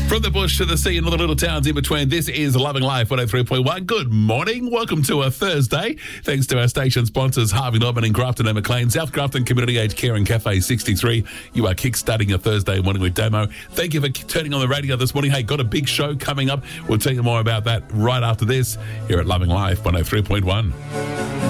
From the bush to the sea and all the little towns in between, this is Loving Life 103.1. Good morning. Welcome to a Thursday. Thanks to our station sponsors, Harvey Norman in Grafton and McLean, South Grafton Community Aged Care and Cafe 63. You are kickstarting your Thursday morning with Damo. Thank you for turning on the radio this morning. Hey, got a big show coming up. We'll tell you more about that right after this here at Loving Life 103.1.